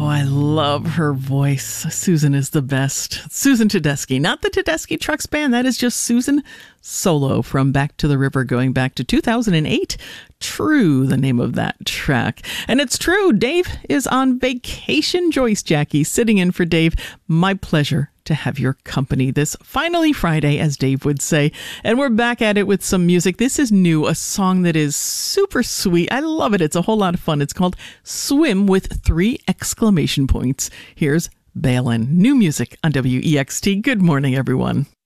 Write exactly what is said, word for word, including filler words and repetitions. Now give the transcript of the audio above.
I love her voice. Susan is the best. Susan Tedeschi, not the Tedeschi Trucks Band. That is just Susan solo from Back to the River, going back to two thousand eight. True, the name of that track. And it's true, Dave is on vacation. Joyce Jackie sitting in for Dave. My pleasure to have your company this finally Friday, as Dave would say. And we're back at it with some music. This is new, a song that is super sweet. I love it. It's a whole lot of fun. It's called Swim with three exclamation points. Here's Balin. New music on W E X T. Good morning, everyone.